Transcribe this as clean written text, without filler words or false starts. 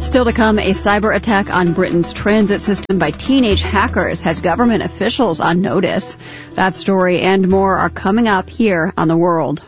Still to come, a cyber attack on Britain's transit system by teenage hackers has government officials on notice. That story and more are coming up here on The World.